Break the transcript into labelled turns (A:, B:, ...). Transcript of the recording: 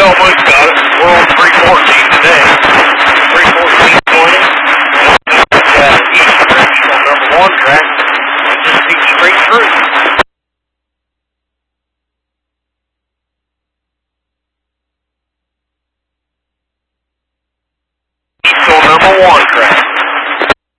A: almost got it. We're on 314 today. 314.20. East direction on number 1 track. And just be straight through. East on number 1 track.